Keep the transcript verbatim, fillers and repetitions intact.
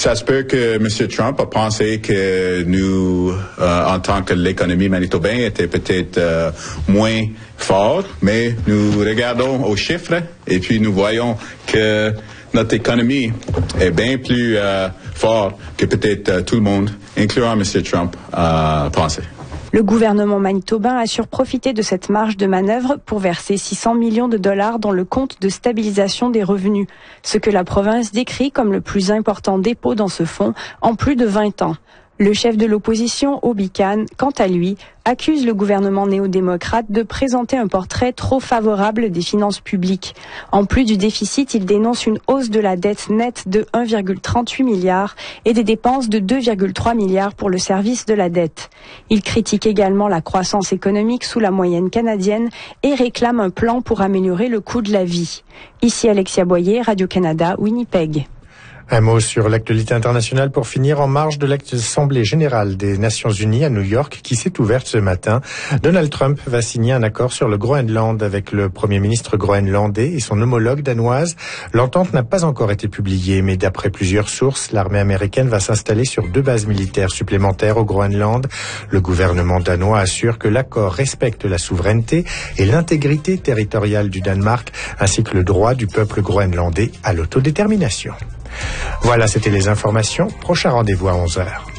Ça se peut que M. Trump a pensé que nous, euh, en tant que l'économie manitobaine, était peut-être euh, moins forte, mais nous regardons aux chiffres et puis nous voyons que notre économie est bien plus euh, forte que peut-être euh, tout le monde, incluant M. Trump, euh, pensait. Le gouvernement manitobain assure profiter de cette marge de manœuvre pour verser six cents millions de dollars dans le compte de stabilisation des revenus, ce que la province décrit comme le plus important dépôt dans ce fonds en plus de vingt ans. Le chef de l'opposition, Obi Khan, quant à lui, accuse le gouvernement néo-démocrate de présenter un portrait trop favorable des finances publiques. En plus du déficit, il dénonce une hausse de la dette nette de un virgule trente-huit milliard et des dépenses de deux virgule trois milliards pour le service de la dette. Il critique également la croissance économique sous la moyenne canadienne et réclame un plan pour améliorer le coût de la vie. Ici Alexia Boyer, Radio-Canada, Winnipeg. Un mot sur l'actualité internationale pour finir. En marge de l'Assemblée générale des Nations unies à New York qui s'est ouverte ce matin, Donald Trump va signer un accord sur le Groenland avec le Premier ministre groenlandais et son homologue danoise. L'entente n'a pas encore été publiée, mais d'après plusieurs sources, l'armée américaine va s'installer sur deux bases militaires supplémentaires au Groenland. Le gouvernement danois assure que l'accord respecte la souveraineté et l'intégrité territoriale du Danemark, ainsi que le droit du peuple groenlandais à l'autodétermination. Voilà, c'était les informations. Prochain rendez-vous à onze heures.